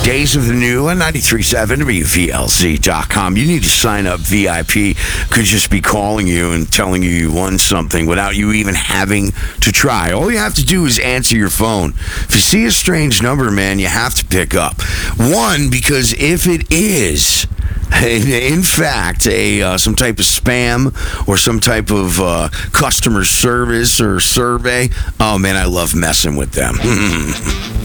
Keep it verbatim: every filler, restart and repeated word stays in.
Days of the New at ninety-three point seven W V L Z dot com. You need to sign up. V I P could just be calling you and telling you you won something without you even having to try. All you have to do is answer your phone. If you see a strange number, man, you have to pick up. One, because if it is, in fact, a uh, some type of spam or some type of uh, customer service or survey, oh, man, I love messing with them.